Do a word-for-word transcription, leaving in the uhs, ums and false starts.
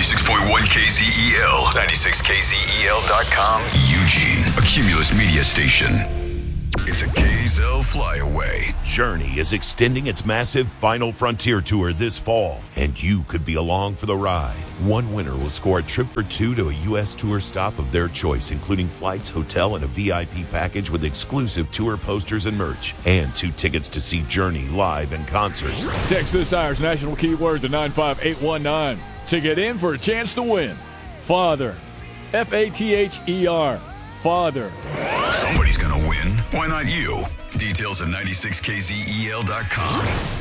ninety-six point one K Z E L, ninety-six K Z E L dot com, Eugene, a Cumulus media station. It's a K Z L flyaway. Journey is extending its massive Final Frontier Tour this fall, and you could be along for the ride. One winner will score a trip for two to a U S tour stop of their choice, including flights, hotel, and a V I P package with exclusive tour posters and merch, and two tickets to see Journey live in concert. Text this hour's national keyword to nine five eight one nine to get in for a chance to win. Father. F A T H E R. Father. Somebody's gonna win. Why not you? Details at ninety-six K Z E L dot com.